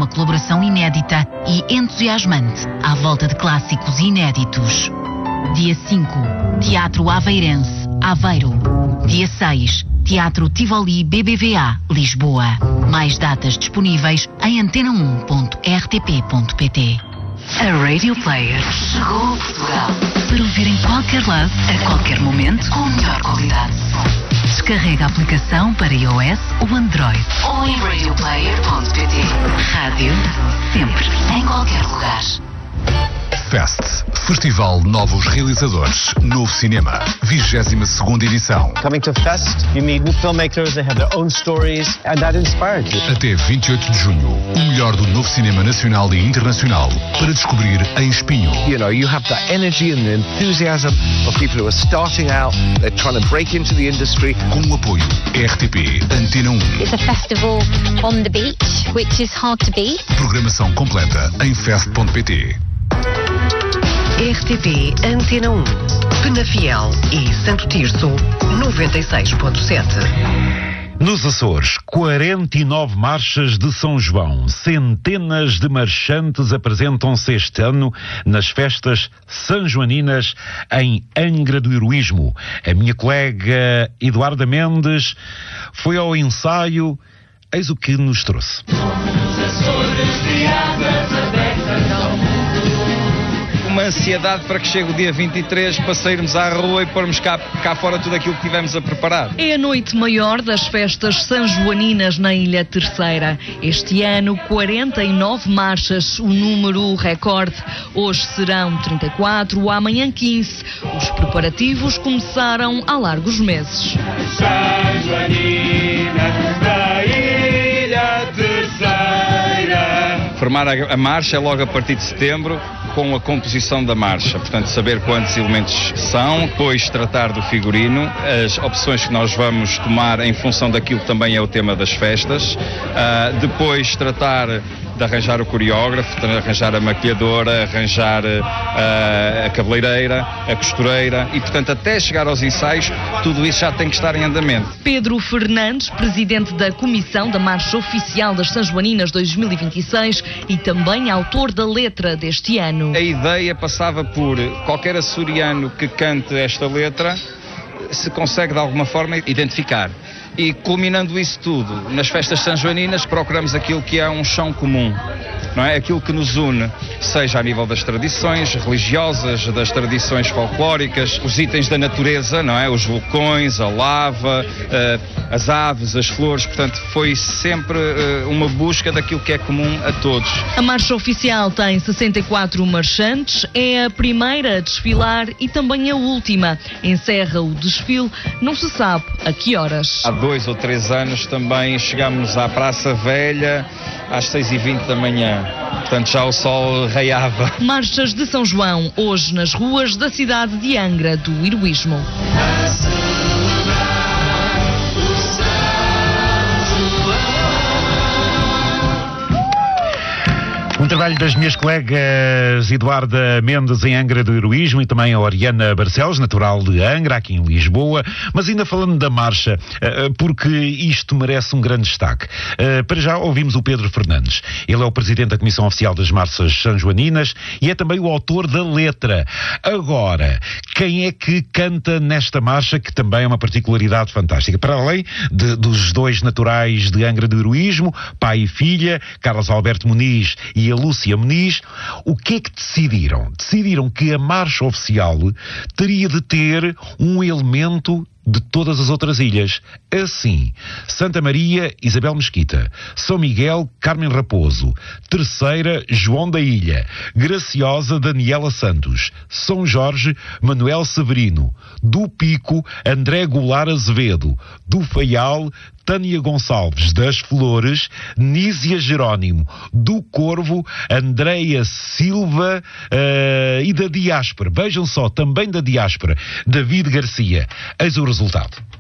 colaboração inédita e entusiasmante à volta de clássicos inéditos. Dia 5, Teatro Aveirense, Aveiro. Dia 6, Teatro Tivoli BBVA, Lisboa. Mais datas disponíveis em antena1.rtp.pt. A Radio Player chegou a Portugal para ouvir em qualquer lado, a qualquer momento, com a melhor qualidade de som. Descarrega a aplicação para iOS ou Android ou em radioplayer.pt. Rádio, sempre, em qualquer lugar. Fest, Festival Novos Realizadores, Novo Cinema, 22ª edição. Coming to Fest, you meet new filmmakers, they have their own stories, and that inspires you. Até 28 de junho, o melhor do novo cinema nacional e internacional para descobrir em Espinho. You know, you have that energy and the enthusiasm of people who are starting out, they're trying to break into the industry. Com o apoio RTP, Antena 1. It's a festival on the beach, which is hard to beat. Programação completa em fest.pt. RTP Antena 1, Penafiel e Santo Tirso, 96.7. Nos Açores, 49 marchas de São João. Centenas de marchantes apresentam-se este ano nas festas sanjoaninas em Angra do Heroísmo. A minha colega Eduarda Mendes foi ao ensaio. Eis o que nos trouxe. Uma ansiedade para que chegue o dia 23 para sairmos à rua e pormos cá fora tudo aquilo que tivemos a preparar. É a noite maior das festas sanjoaninas na Ilha Terceira. Este ano, 49 marchas, o número recorde. Hoje serão 34, amanhã 15. Os preparativos começaram há largos meses. Sanjoaninas da Ilha Terceira. Formar a marcha é logo a partir de setembro, com a composição da marcha, portanto saber quantos elementos são, depois tratar do figurino, as opções que nós vamos tomar em função daquilo que também é o tema das festas, depois tratar de arranjar o coreógrafo, de arranjar a maquilhadora, arranjar a cabeleireira, a costureira e, portanto, até chegar aos ensaios, tudo isso já tem que estar em andamento. Pedro Fernandes, presidente da Comissão da Marcha Oficial das Sanjoaninas 2026 e também autor da letra deste ano. A ideia passava por qualquer açoriano que cante esta letra se consegue de alguma forma identificar. E culminando isso tudo, nas festas sanjoaninas procuramos aquilo que é um chão comum, não é? Aquilo que nos une, seja a nível das tradições religiosas, das tradições folclóricas, os itens da natureza, não é? Os vulcões, a lava, as aves, as flores, portanto foi sempre uma busca daquilo que é comum a todos. A marcha oficial tem 64 marchantes, é a primeira a desfilar e também a última. Encerra o desfile, não se sabe a que horas. Há 2 ou 3 anos também chegámos à Praça Velha às 6h20 da manhã, portanto já o sol raiava. Marchas de São João, hoje nas ruas da cidade de Angra do Heroísmo. Um trabalho das minhas colegas Eduarda Mendes em Angra do Heroísmo e também a Oriana Barcelos, natural de Angra, aqui em Lisboa. Mas ainda falando da marcha, porque isto merece um grande destaque. Para já ouvimos o Pedro Fernandes. Ele é o presidente da Comissão Oficial das Marchas Sanjoaninas e é também o autor da letra. Agora, quem é que canta nesta marcha, que também é uma particularidade fantástica? Para além dos dois naturais de Angra do Heroísmo, pai e filha, Carlos Alberto Muniz e a Lúcia Muniz, o que é que decidiram? Decidiram que a marcha oficial teria de ter um elemento de todas as outras ilhas. Assim, Santa Maria, Isabel Mesquita, São Miguel, Carmen Raposo, Terceira, João da Ilha, Graciosa, Daniela Santos, São Jorge, Manuel Severino, do Pico, André Goulart Azevedo, do Faial, Tânia Gonçalves, das Flores, Nísia Jerónimo, do Corvo, Andreia Silva e da Diáspora. Vejam só, também da Diáspora, David Garcia. Eis o resultado.